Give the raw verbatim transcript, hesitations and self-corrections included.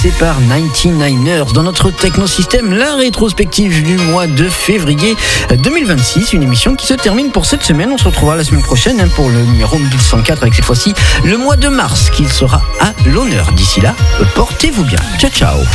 C'est par quatre-vingt-dix-neuf ers dans notre technosystème, la rétrospective du mois de février deux mille vingt-six, une émission qui se termine pour cette semaine. On se retrouvera la semaine prochaine hein, pour le numéro mille cent quatre avec cette fois-ci le mois de mars qui sera à l'honneur. D'ici là, portez-vous bien. Ciao ciao.